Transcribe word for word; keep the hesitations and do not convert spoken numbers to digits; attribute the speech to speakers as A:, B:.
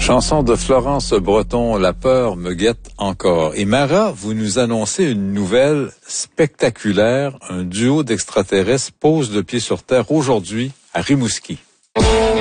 A: Chanson de Florence Breton, La peur me guette encore. Et Mara, vous nous annoncez une nouvelle spectaculaire. Un duo d'extraterrestres pose le pied sur Terre aujourd'hui à Rimouski.